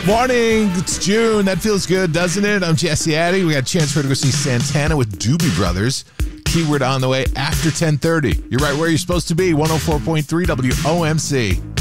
Morning, it's June. That feels good, doesn't it? I'm Jesse Addy. We got a chance for her to go see Santana with Doobie Brothers. Keyword on the way after 10:30. You're right where you're supposed to be, 104.3 WOMC.